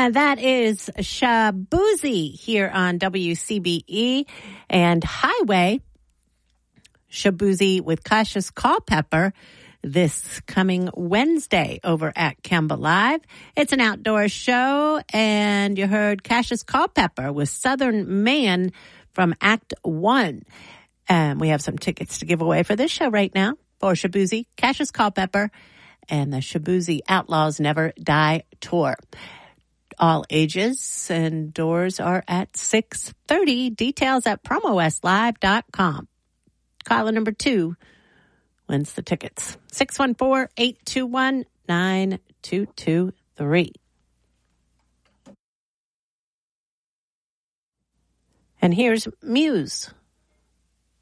That is Shaboozey here on WCBE and Highway. Shaboozey with Cautious Culpepper this coming Wednesday over at Campbell Live. It's an outdoor show, and you heard Cautious Culpepper with Southern Man from Act 1. And we have some tickets to give away for this show right now for Shaboozey, Cautious Culpepper, and the Shaboozey Outlaws Never Die Tour. All ages, and doors are at 6:30. Details at promowestlive.com. Caller number 2 wins the tickets. 614-821-9223. And here's Muse.